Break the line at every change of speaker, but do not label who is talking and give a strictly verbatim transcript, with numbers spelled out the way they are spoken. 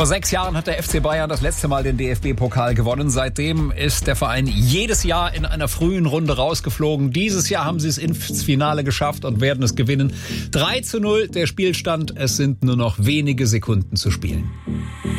Vor sechs Jahren hat der F C Bayern das letzte Mal den D F B-Pokal gewonnen. Seitdem ist der Verein jedes Jahr in einer frühen Runde rausgeflogen. Dieses Jahr haben sie es ins Finale geschafft und werden es gewinnen. drei zu null der Spielstand. Es sind nur noch wenige Sekunden zu spielen.